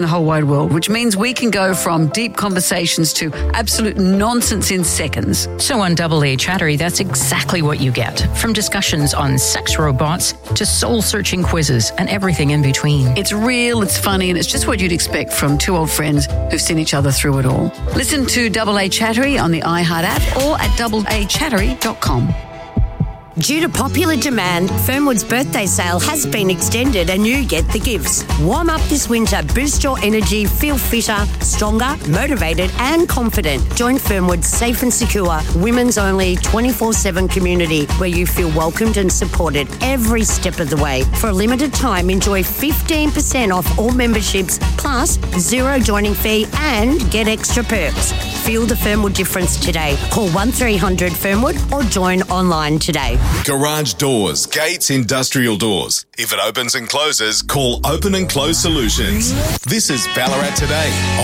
the whole wide world, which means we can go from deep conversations to absolute nonsense in seconds. So on Double A Chattery, that's exactly what you get. From discussions on sex robots to soul-searching quizzes and everything in between. It's real, it's funny, and it's just what you'd expect from two old friends who've seen each other through it all. Listen to Double A Chattery on the iHeart app or at doubleachattery.com. Due to popular demand, Fernwood's birthday sale has been extended and you get the gifts. Warm up this winter, boost your energy, feel fitter, stronger, motivated and confident. Join Fernwood's safe and secure, women's only 24/7 community where you feel welcomed and supported every step of the way. For a limited time, enjoy 15% off all memberships plus zero joining fee and get extra perks. Feel the Fernwood difference today. Call 1300 Fernwood or join online today. Garage doors, gates, industrial doors. If it opens and closes, call Open and Close Solutions. This is Ballarat Today.